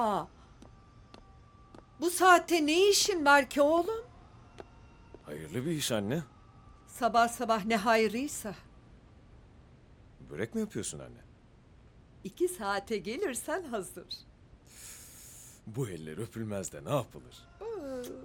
Bu saatte ne işin var ki oğlum? Hayırlı bir iş anne. Sabah sabah ne hayrıysa. Börek mi yapıyorsun anne? 2 saate gelirsen hazır. Bu eller öpülmez de ne yapılır?